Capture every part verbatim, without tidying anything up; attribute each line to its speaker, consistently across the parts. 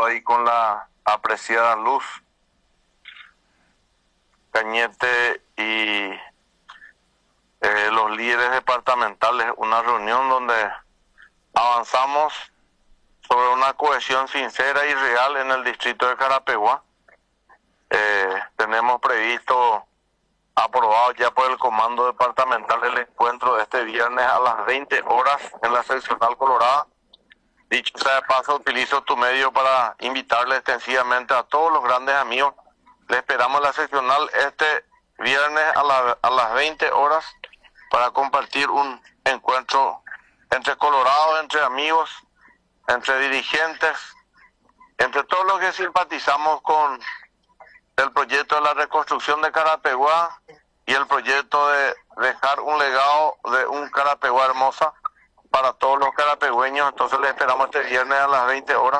Speaker 1: estado ahí con la apreciada Luz Cañete y eh, los líderes departamentales, una reunión donde avanzamos sobre una cohesión sincera y real en el distrito de Carapeguá. Eh, tenemos previsto, aprobado ya por el comando departamental, el encuentro de este viernes a las veinte horas en la seccional Colorada. Dicho sea de paso, utilizo tu medio para invitarle extensivamente a todos los grandes amigos. Le esperamos en la seccional este viernes a, la, a las veinte horas para compartir un encuentro entre colorados, entre amigos, entre dirigentes, entre todos los que simpatizamos con el proyecto de la reconstrucción de Carapeguá y el proyecto de dejar un legado de un Carapeguá hermosa para todos los carapegüeños. Entonces le esperamos este viernes a las veinte horas.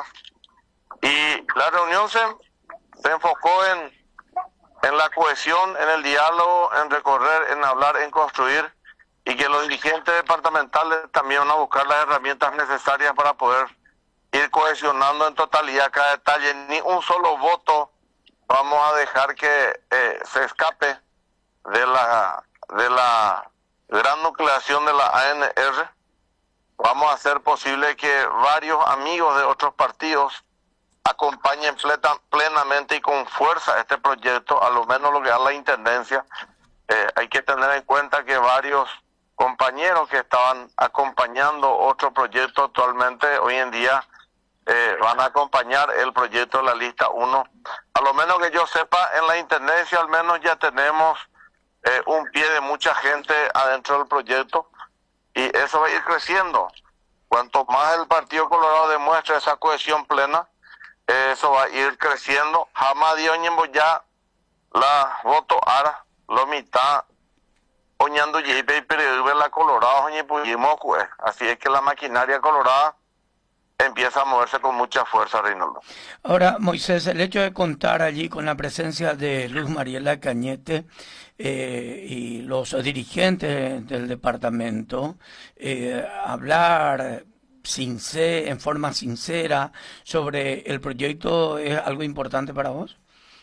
Speaker 1: Y la reunión se, se enfocó en, en la cohesión, en el diálogo, en recorrer, en hablar, en construir, y que los dirigentes departamentales también van a buscar las herramientas necesarias para poder ir cohesionando en totalidad cada detalle. Ni un solo voto vamos a dejar que eh, se escape de la, de la gran nucleación de la A N R. Vamos a hacer posible que varios amigos de otros partidos acompañen plena, plenamente y con fuerza este proyecto, a lo menos lo que da la intendencia. Eh, hay que tener en cuenta que varios compañeros que estaban acompañando otro proyecto actualmente, hoy en día eh, van a acompañar el proyecto de la lista uno. A lo menos que yo sepa, en la intendencia al menos ya tenemos eh, un pie de mucha gente adentro del proyecto, y eso va a ir creciendo. Cuanto más el Partido Colorado demuestre esa cohesión plena, eh, eso va a ir creciendo. Jamás dio ya la voto ara, lo mitad, oñando y pero la Colorado, así es que la maquinaria colorada empieza a moverse con mucha fuerza, Reinaldo.
Speaker 2: Ahora, Moisés, el hecho de contar allí con la presencia de Luz Mariela Cañete eh, y los dirigentes del departamento, eh, hablar sincer, en forma sincera sobre el proyecto, ¿es algo importante para vos?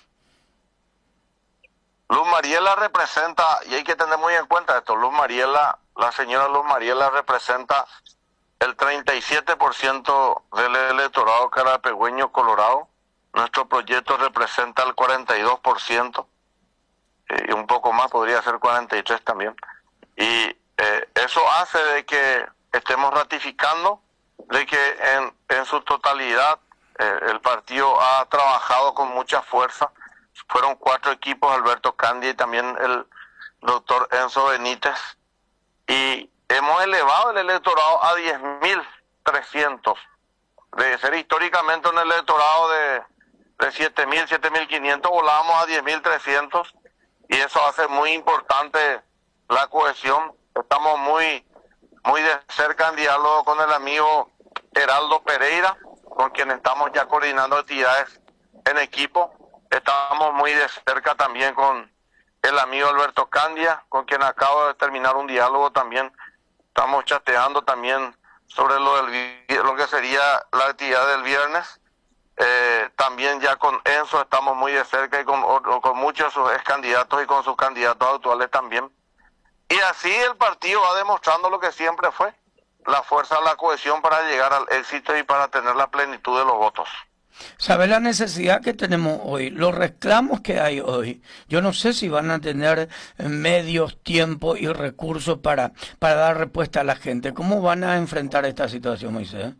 Speaker 1: Luz Mariela representa, y hay que tener muy en cuenta esto, Luz Mariela, la señora Luz Mariela representa el treinta y siete por ciento del electorado carapegüeño colorado. Nuestro proyecto representa el cuarenta y dos por ciento, y eh, un poco más, podría ser cuarenta y tres por ciento también. Y eh, eso hace de que estemos ratificando de que en, en su totalidad eh, el partido ha trabajado con mucha fuerza. Fueron cuatro equipos, Alberto Candia y también el doctor Enzo Benítez, y hemos elevado el electorado a diez mil trescientos, de ser históricamente un electorado de, de siete mil, siete mil quinientos, volábamos a diez mil trescientos, y eso hace muy importante la cohesión. Estamos muy, muy de cerca en diálogo con el amigo Heraldo Pereira, con quien estamos ya coordinando actividades en equipo. Estamos muy de cerca también con el amigo Alberto Candia, con quien acabo de terminar un diálogo también. Estamos chateando también sobre lo, del, lo que sería la actividad del viernes. Eh, también ya con Enzo estamos muy de cerca, y con, con muchos de sus ex candidatos y con sus candidatos actuales también. Y así el partido va demostrando lo que siempre fue, la fuerza, la cohesión para llegar al éxito y para tener la plenitud de los votos.
Speaker 2: ¿Sabe la necesidad que tenemos hoy? Los reclamos que hay hoy. Yo no sé si van a tener medios, tiempo y recursos para, para dar respuesta a la gente. ¿Cómo van a enfrentar esta situación, Moisés?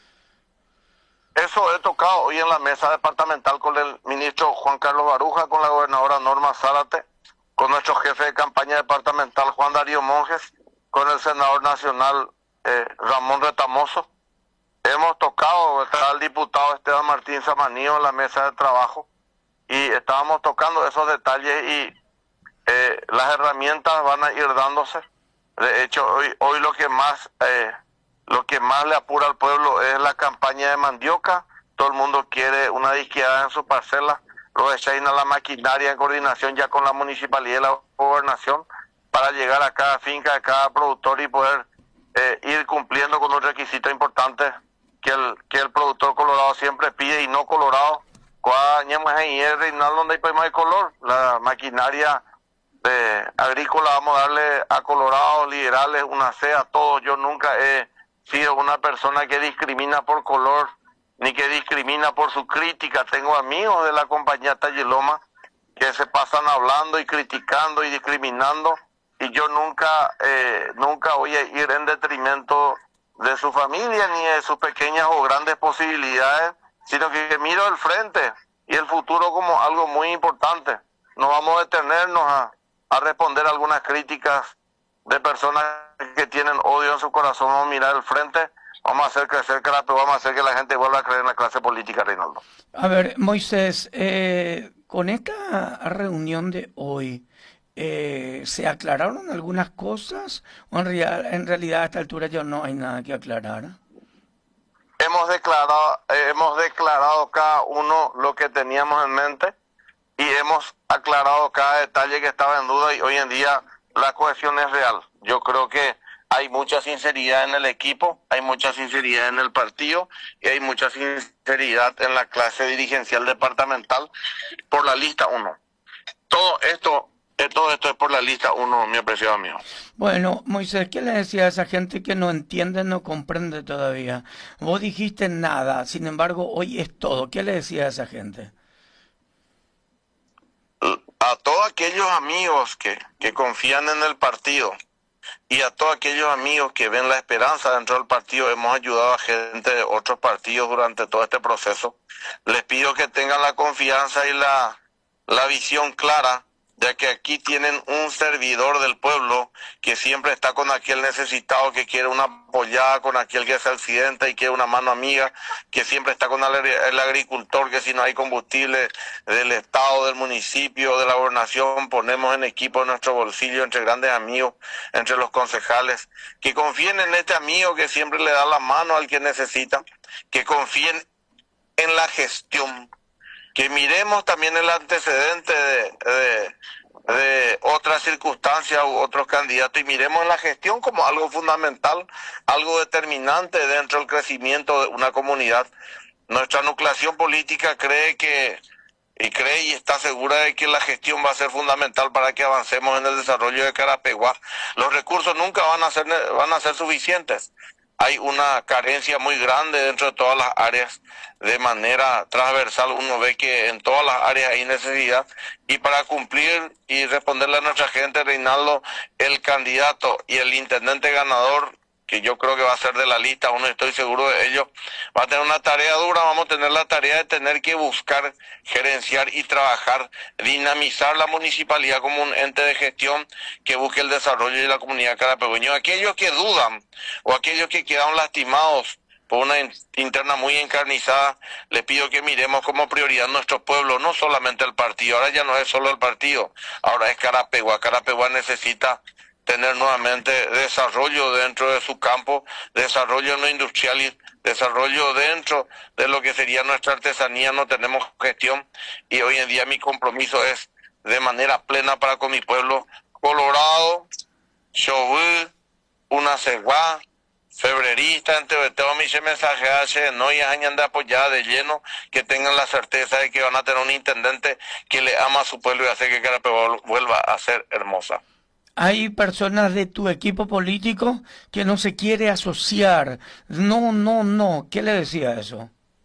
Speaker 1: Eso he tocado hoy en la mesa departamental con el ministro Juan Carlos Baruja, con la gobernadora Norma Zárate, con nuestro jefe de campaña departamental Juan Darío Monjes, con el senador nacional eh, Ramón Retamoso. Hemos tocado, está el diputado Esteban Martín Samanío en la mesa de trabajo, y estábamos tocando esos detalles, y eh, las herramientas van a ir dándose. De hecho, hoy, hoy lo que más eh, lo que más le apura al pueblo es la campaña de mandioca. Todo el mundo quiere una disqueada en su parcela. Lo echan a la maquinaria en coordinación ya con la municipalidad y la gobernación para llegar a cada finca, a cada productor, y poder eh, ir cumpliendo con un requisito importante que el, que el productor colorado siempre pide y no colorado. Cuando Reinaldo donde hay color, la maquinaria de agrícola vamos a darle a Colorado, liberales, una C a todos. Yo nunca he sido una persona que discrimina por color, ni que discrimina por su crítica. Tengo amigos de la compañía Tayeloma que se pasan hablando y criticando y discriminando, y yo nunca, eh, nunca voy a ir en detrimento de su familia ni de sus pequeñas o grandes posibilidades, sino que miro el frente y el futuro como algo muy importante. No vamos a detenernos a, a responder algunas críticas de personas que tienen odio en su corazón. Vamos a mirar el frente, vamos a hacer crecer Carape, vamos a hacer que la gente vuelva a creer en la clase política, Reinaldo.
Speaker 2: A ver, Moisés, eh, con esta reunión de hoy, eh, ¿se aclararon algunas cosas o en, real, en realidad a esta altura ya no hay nada que aclarar?
Speaker 1: Hemos declarado, eh, hemos declarado cada uno lo que teníamos en mente y hemos aclarado cada detalle que estaba en duda, y hoy en día la cohesión es real. Yo creo que hay mucha sinceridad en el equipo, hay mucha sinceridad en el partido y hay mucha sinceridad en la clase dirigencial departamental por la lista uno. Todo esto, todo esto es por la lista uno, mi apreciado amigo.
Speaker 2: Bueno, Moisés, ¿qué le decía a esa gente que no entiende, no comprende todavía? Vos dijiste nada, sin embargo, hoy es todo. ¿Qué le decía a esa gente?
Speaker 1: A todos aquellos amigos que, que confían en el partido y a todos aquellos amigos que ven la esperanza dentro del partido, hemos ayudado a gente de otros partidos durante todo este proceso. Les pido que tengan la confianza y la, la visión clara de que aquí tienen un servidor del pueblo que siempre está con aquel necesitado que quiere una apoyada, con aquel que se accidenta y quiere una mano amiga, que siempre está con el, el agricultor, que si no hay combustible del Estado, del municipio, de la gobernación, ponemos en equipo en nuestro bolsillo, entre grandes amigos, entre los concejales, que confíen en este amigo que siempre le da la mano al que necesita, que confíen en la gestión, que miremos también el antecedente de, de, de otras circunstancias u otros candidatos y miremos en la gestión como algo fundamental, algo determinante dentro del crecimiento de una comunidad. Nuestra nucleación política cree que y cree y está segura de que la gestión va a ser fundamental para que avancemos en el desarrollo de Carapeguá. Los recursos nunca van a ser van a ser suficientes. Hay una carencia muy grande dentro de todas las áreas. De manera transversal uno ve que en todas las áreas hay necesidad, y para cumplir y responderle a nuestra gente, Reinaldo, el candidato y el intendente ganador, que yo creo que va a ser de la lista, aún no estoy seguro de ello, va a tener una tarea dura. Vamos a tener la tarea de tener que buscar, gerenciar y trabajar, dinamizar la municipalidad como un ente de gestión que busque el desarrollo de la comunidad carapegueña. Aquellos que dudan o aquellos que quedan lastimados por una interna muy encarnizada, les pido que miremos como prioridad nuestro pueblo, no solamente el partido. Ahora ya no es solo el partido, ahora es Carapeguá. Carapeguá necesita tener nuevamente desarrollo dentro de su campo, desarrollo no industrial y desarrollo dentro de lo que sería nuestra artesanía. No tenemos gestión y hoy en día mi compromiso es de manera plena para con mi pueblo. Colorado, Chobú, Unaceguá, febrerista, entre todo mi mensaje hace, no y añan de apoyar de lleno, que tengan la certeza de que van a tener un intendente que le ama a su pueblo y hace que Carapeguá vuelva a ser hermosa.
Speaker 2: Hay personas de tu equipo político que no se quiere asociar. No, no, no. ¿Qué le decía eso?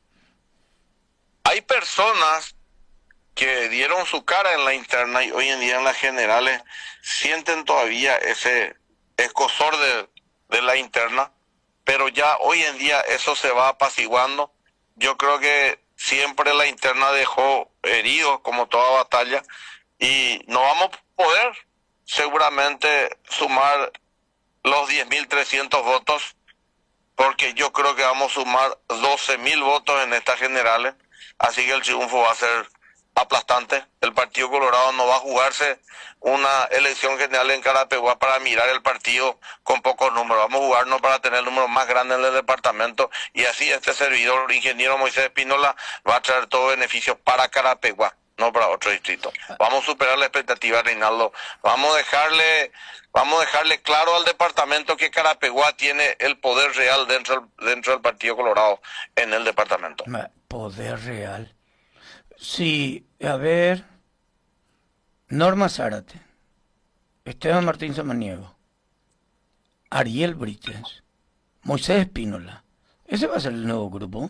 Speaker 1: Hay personas que dieron su cara en la interna y hoy en día en las generales sienten todavía ese escozor de, de la interna, pero ya hoy en día eso se va apaciguando. Yo creo que siempre la interna dejó heridos como toda batalla y no vamos a poder seguramente sumar los diez mil trescientos votos, porque yo creo que vamos a sumar doce mil votos en estas generales, así que el triunfo va a ser aplastante. El Partido Colorado no va a jugarse una elección general en Carapeguá para mirar el partido con pocos números. Vamos a jugarnos para tener el número más grande en el departamento, y así este servidor, ingeniero Moisés Espínola, va a traer todo beneficio para Carapeguá. no para otro distrito. Vamos a superar la expectativa, Reinaldo. Vamos a dejarle, vamos a dejarle claro al departamento que Carapeguá tiene el poder real dentro, dentro del Partido Colorado en el departamento.
Speaker 2: Poder real. Sí, a ver. Norma Zárate, Esteban Martín Samaniego, Ariel Brites, Moisés Espínola. ¿Ese va a ser el nuevo grupo?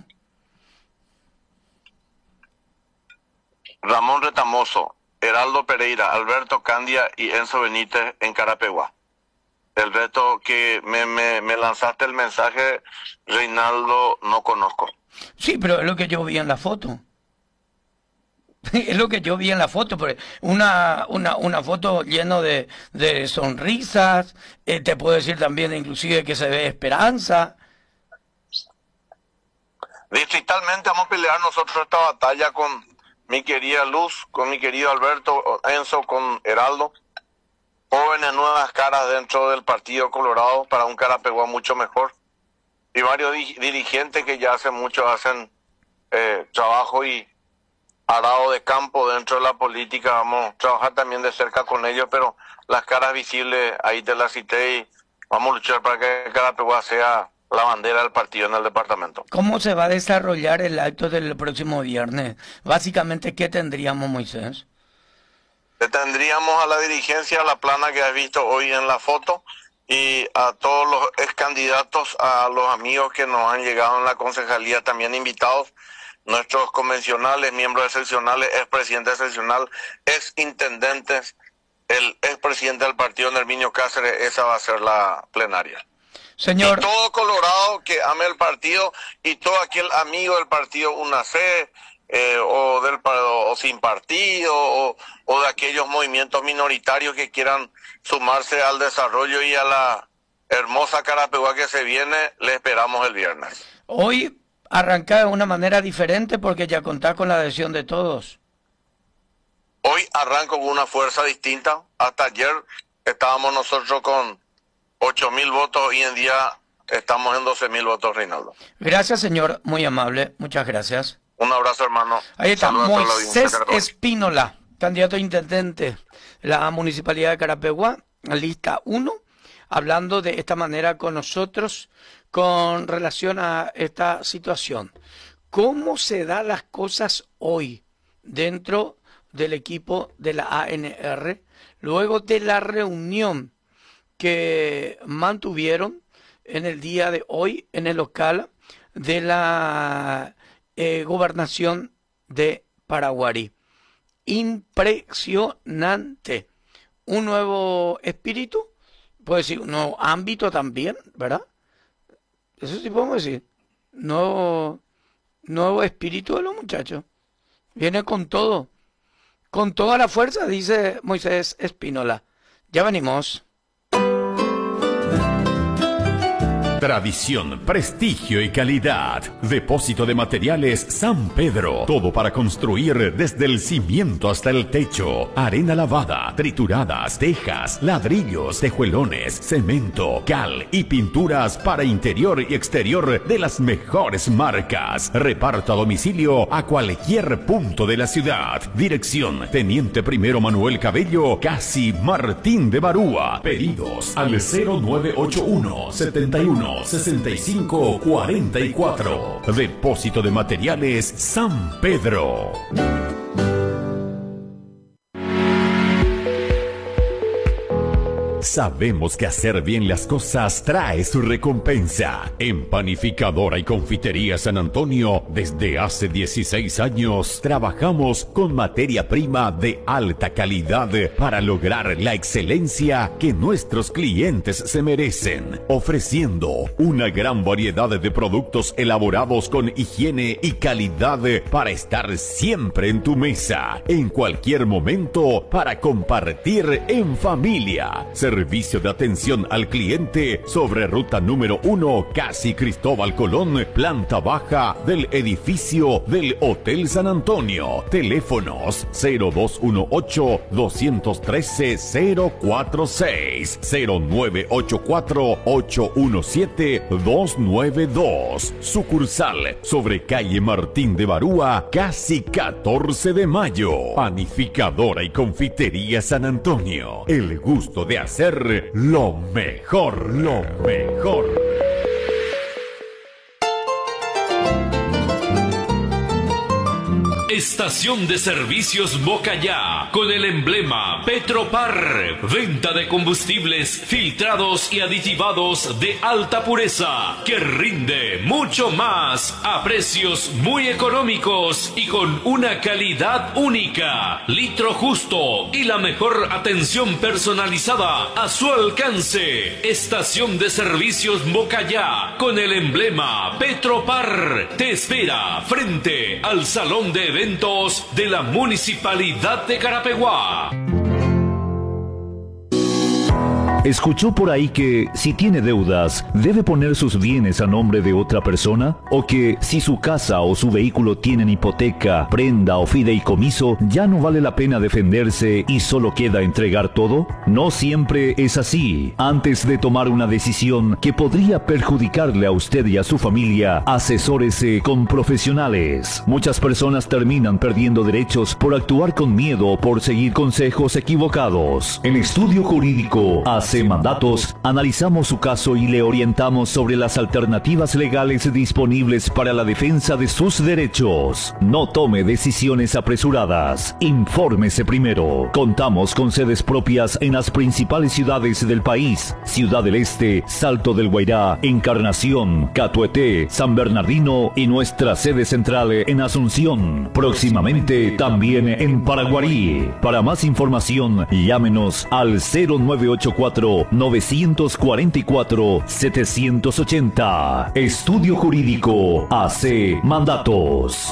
Speaker 1: Ramón Retamoso, Heraldo Pereira, Alberto Candia y Enzo Benítez en Carapeguá. El resto que me, me, me lanzaste el mensaje, Reinaldo, no conozco.
Speaker 2: Sí, pero es lo que yo vi en la foto. Es lo que yo vi en la foto, porque una, una, una foto lleno de, de sonrisas, eh, te puedo decir también inclusive que se ve esperanza.
Speaker 1: Distritalmente vamos a pelear nosotros esta batalla con mi querida Luz, con mi querido Alberto, Enzo, con Heraldo. Jóvenes, nuevas caras dentro del Partido Colorado para un Carapeguá mucho mejor. Y varios di dirigentes que ya hace mucho hacen eh, trabajo y arado de campo dentro de la política. Vamos a trabajar también de cerca con ellos, pero las caras visibles, ahí te las cité y vamos a luchar para que Carapeguá sea la bandera del partido en el departamento.
Speaker 2: ¿Cómo se va a desarrollar el acto del próximo viernes? Básicamente, ¿qué tendríamos, Moisés?
Speaker 1: Tendríamos a la dirigencia, la plana que has visto hoy en la foto, y a todos los ex candidatos, a los amigos que nos han llegado en la concejalía también invitados, nuestros convencionales, miembros excepcionales, ex presidente excepcional, ex intendentes, el ex presidente del partido, Nerminio Cáceres. Esa va a ser la plenaria.
Speaker 2: Señor.
Speaker 1: Y todo Colorado que ame el partido y todo aquel amigo del partido U N A C, eh, o del o sin partido, o, o de aquellos movimientos minoritarios que quieran sumarse al desarrollo y a la hermosa Carapeguá que se viene, le esperamos el viernes.
Speaker 2: Hoy arranca de una manera diferente porque ya contá con la adhesión de todos.
Speaker 1: Hoy arranco con una fuerza distinta. Hasta ayer estábamos nosotros con ocho mil votos, hoy en día estamos en doce mil votos, Reinaldo.
Speaker 2: Gracias, señor, muy amable, muchas gracias.
Speaker 1: Un abrazo, hermano.
Speaker 2: Ahí está Moisés Espínola, candidato a intendente de la Municipalidad de Carapeguá, lista uno, hablando de esta manera con nosotros con relación a esta situación. ¿Cómo se dan las cosas hoy dentro del equipo de la A N R luego de la reunión que mantuvieron en el día de hoy en el local de la eh, gobernación de Paraguarí? Impresionante. Un nuevo espíritu, puede decir, un nuevo ámbito también, ¿verdad? Eso sí podemos decir. Nuevo, nuevo espíritu de los muchachos. Viene con todo. Con toda la fuerza, dice Moisés Espínola. Ya venimos.
Speaker 3: Tradición, prestigio y calidad. Depósito de materiales San Pedro. Todo para construir desde el cimiento hasta el techo. Arena lavada, trituradas, tejas, ladrillos, tejuelones, cemento, cal y pinturas para interior y exterior de las mejores marcas. Reparto a domicilio a cualquier punto de la ciudad. Dirección: Teniente Primero Manuel Cabello, casi Martín de Barúa. Pedidos al cero nueve ocho uno, setenta y uno, sesenta y cinco, cuarenta y cuatro. Depósito de materiales San Pedro. Sabemos que hacer bien las cosas trae su recompensa. En Panificadora y Confitería San Antonio, desde hace dieciséis años, trabajamos con materia prima de alta calidad para lograr la excelencia que nuestros clientes se merecen, ofreciendo una gran variedad de productos elaborados con higiene y calidad para estar siempre en tu mesa, en cualquier momento, para compartir en familia. Servicio servicio de atención al cliente sobre ruta número uno, casi Cristóbal Colón, planta baja del edificio del Hotel San Antonio. Teléfonos cero dos uno ocho, dos uno tres, cero cuatro seis, cero nueve ocho cuatro, ocho uno siete, dos nueve dos. Sucursal sobre calle Martín de Barúa, casi catorce de mayo. Panificadora y confitería San Antonio. El gusto de hacer lo mejor, lo mejor.
Speaker 4: Estación de Servicios Bocayá, con el emblema Petropar. Venta de combustibles filtrados y aditivados de alta pureza, que rinde mucho más a precios muy económicos y con una calidad única. Litro justo y la mejor atención personalizada a su alcance. Estación de Servicios Bocayá, con el emblema Petropar. Te espera frente al Salón de Eventos de la Municipalidad de Carapeguá.
Speaker 5: ¿Escuchó por ahí que si tiene deudas, debe poner sus bienes a nombre de otra persona? ¿O que si su casa o su vehículo tienen hipoteca, prenda o fideicomiso, ya no vale la pena defenderse y solo queda entregar todo? No siempre es así. Antes de tomar una decisión que podría perjudicarle a usted y a su familia, asesórese con profesionales. Muchas personas terminan perdiendo derechos por actuar con miedo o por seguir consejos equivocados. En Estudio Jurídico hace Mandatos, analizamos su caso y le orientamos sobre las alternativas legales disponibles para la defensa de sus derechos. No tome decisiones apresuradas. Infórmese primero. Contamos con sedes propias en las principales ciudades del país: Ciudad del Este, Salto del Guairá, Encarnación, Catueté, San Bernardino y nuestra sede central en Asunción. Próximamente también en Paraguarí. Para más información, llámenos al cero nueve ocho cuatro, nueve cuatro cuatro, siete ocho cero. Estudio Jurídico A C Mandatos.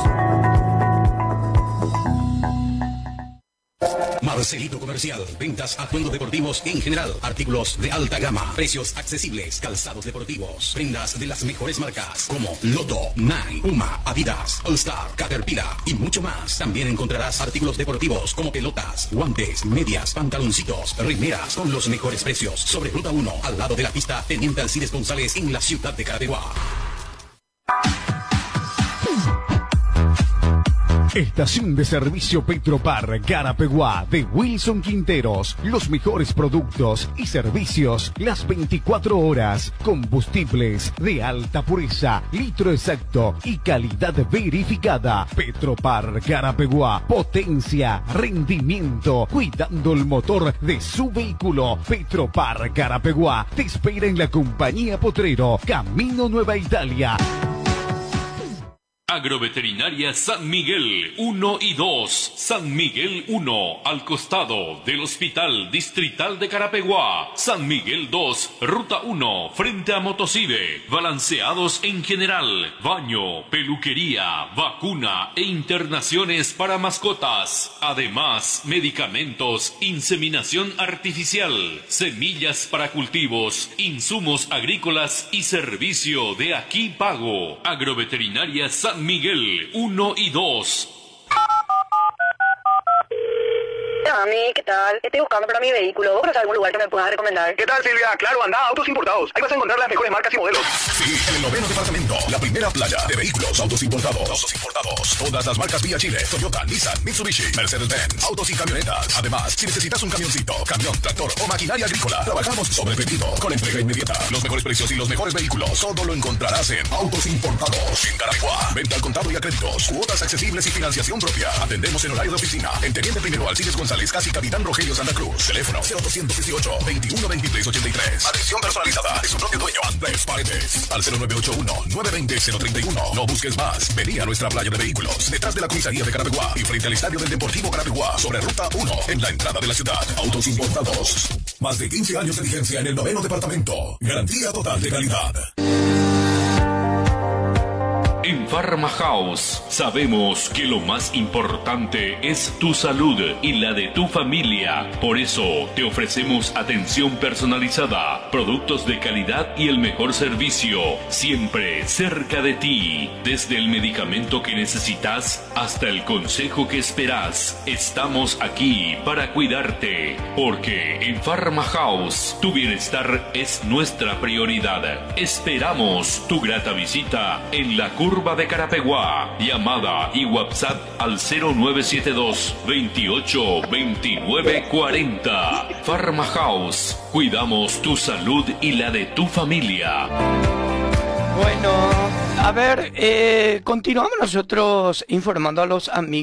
Speaker 6: Marcelito Comercial, ventas atuendos deportivos en general, artículos de alta gama, precios accesibles, calzados deportivos, prendas de las mejores marcas como Lotto, Nike, Puma, Adidas, All Star, Caterpillar y mucho más. También encontrarás artículos deportivos como pelotas, guantes, medias, pantaloncitos, remeras con los mejores precios. Sobre Ruta uno, al lado de la pista Teniente Alcides González en la ciudad de Carapeguá.
Speaker 7: Estación de Servicio Petropar Carapeguá de Wilson Quinteros. Los mejores productos y servicios las veinticuatro horas. Combustibles de alta pureza, litro exacto y calidad verificada. Petropar Carapeguá. Potencia, rendimiento, cuidando el motor de su vehículo. Petropar Carapeguá te espera en la compañía Potrero, Camino Nueva Italia.
Speaker 4: Agroveterinaria San Miguel uno y dos. San Miguel uno, al costado del Hospital Distrital de Carapeguá. San Miguel dos, Ruta uno, frente a Motosive. Balanceados en general, baño, peluquería, vacuna e internaciones para mascotas. Además, medicamentos, inseminación artificial, semillas para cultivos, insumos agrícolas y servicio de aquí pago. Agroveterinaria San Miguel uno y dos.
Speaker 8: Mami, ¿qué tal? Estoy buscando para mi vehículo. ¿Vos conoces algún lugar que me puedas recomendar?
Speaker 9: ¿Qué tal, Silvia? Claro, anda, Autos Importados. Ahí vas a encontrar las mejores marcas y modelos.
Speaker 6: Sí, en el noveno departamento, la primera playa de vehículos autos importados. Autos importados. Todas las marcas vía Chile: Toyota, Nissan, Mitsubishi, Mercedes-Benz, autos y camionetas. Además, si necesitas un camioncito, camión, tractor o maquinaria agrícola, trabajamos sobre pedido, con entrega inmediata. Los mejores precios y los mejores vehículos, todo lo encontrarás en Autos Importados. En Carapeguá, venta al contado y a créditos, cuotas accesibles y financiación propia. Atendemos en horario de oficina. En Teniente Primero Alcides González, casi Capitán Rogelio Santa Cruz. Teléfono cero dos dieciocho, veintiuno veintitrés ochenta y tres. Atención personalizada de su propio dueño, Andrés Paredes. Al cero nueve ocho uno, nueve dos cero, cero tres uno. No busques más. Vení a nuestra playa de vehículos, detrás de la comisaría de Carapeguá y frente al estadio del Deportivo Carapeguá, sobre Ruta uno, en la entrada de la ciudad. Autos Importados. Más de quince años de vigencia en el noveno departamento. Garantía total de calidad.
Speaker 4: En Pharma House sabemos que lo más importante es tu salud y la de tu familia. Por eso te ofrecemos atención personalizada, productos de calidad y el mejor servicio, siempre cerca de ti. Desde el medicamento que necesitas hasta el consejo que esperas, estamos aquí para cuidarte. Porque en Pharma House tu bienestar es nuestra prioridad. Esperamos tu grata visita en la curva de Carapeguá. Llamada y WhatsApp al cero nueve siete dos, veintiocho, veintinueve, cuarenta. Pharma House. Cuidamos tu salud y la de tu familia.
Speaker 2: Bueno, a ver, eh, continuamos nosotros informando a los amigos.